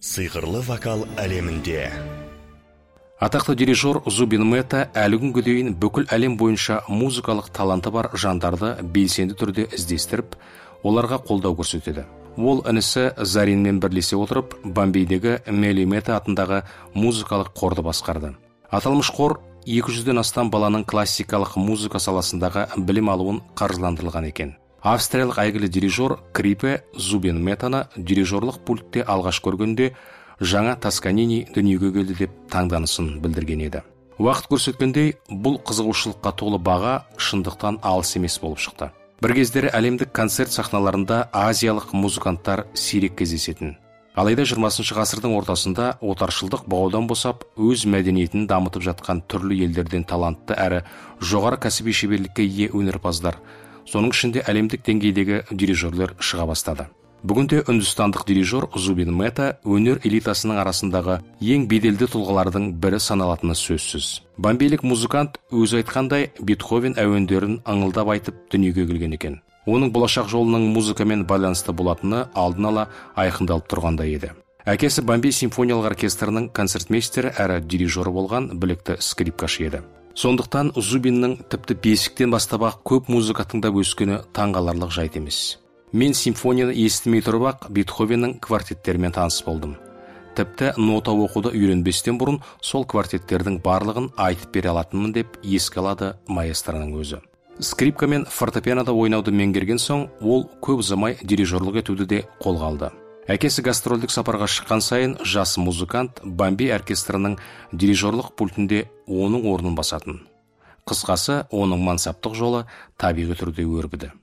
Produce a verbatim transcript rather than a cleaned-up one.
Сыйқырлы вокал әлемінде. Атақты дирижер Зубин Мета әлі күнге дейін бүкіл әлем бойынша музыкалық таланты бар жандарды белсенді түрде іздестіріп, оларға қолдау көрсетеді. Ол інісі Заринмен бірлесе отырып, Бомбейдегі Мели Мета атындағы музыкалық қорды басқарды. Аталмыш қор екі жүзден астам баланың классикалық музыка саласындағы білім алуын қаржыландырылған екен. Австриялық әйгілі дирижер Крипе Зубин Метаны дирижерлық пультте алғаш көргенде жаңа Тосканини дүниеге келді деп таңданысын білдірген еді. Уақыт көрсеткендей, бұл қызығушылыққа толы баға шындықтан алыс емес болып шықты. Бір кездері әлемдік концерт сахналарында азиялық музыканттар сирек кездесетін. Алайда жиырмасыншы ғасырдың ортасында отаршылдық баудан босап, өз мәдениетін дамытып жатқан түрлі елдерден талантты әрі жоғары кәсіби шеберлікке ие өнерпаздар, соның ішінде әлемдік деңгейдегі дирижерлер шыға бастады. Бүгінде үндістандық дирижер Зубин Мета өнер элитасының арасындағы ең беделді тұлғалардың бірі саналатыны сөзсіз. Бомбейлік музыкант өзі айтқандай Бетховен әуендерін аңылдап айтып дүниеге келген екен. Оның болашақ жолының музыкамен байланысты болатыны алдын ала айқындалып тұрғандай еді. Әкесі Бомбей симфониялық оркестрінің концертмейстері әрі дирижері болған білікті скрипкашы еді. Сондықтан Зубиннің тіпті бесіктен бастап-ақ көп музыка тыңдап өскені таңғаларлық жайт емес. Мен симфонияны естімей тұрып-ақ Бетховеннің квартеттерімен таныс болдым. Тіпті нота оқуды үйренбестен бұрын сол квартеттердің барлығын айтып бере алатынмын деп еске алады маэстроның өзі. Скрипка мен фортепианода ойнауды меңгерген соң, ол көп ұзамай дирижерлік етуді де қолға алды. Әкесі гастрольдік сапарға шыққан сайын жас музыкант Бомбей оркестрінің дирижерлік пультінде оның орнын басатын. Қысқасы, оның мансаптық жолы табиғи түрде өрбіді.